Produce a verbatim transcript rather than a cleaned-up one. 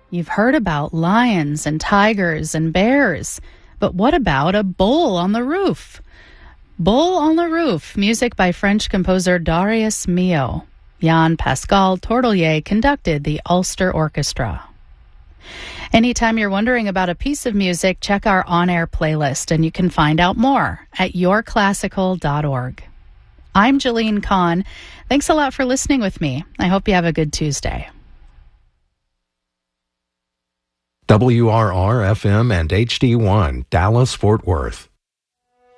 You've heard about lions and tigers and bears, but what about a bull on the roof? Bull on the Roof, music by French composer Darius Milhaud. Jean-Pascal Tourtellier conducted the Ulster Orchestra. Anytime you're wondering about a piece of music, check our on-air playlist, and you can find out more at your classical dot org. I'm Jolene Kahn. Thanks a lot for listening with me. I hope you have a good Tuesday. W R R F M and H D one, Dallas, Fort Worth.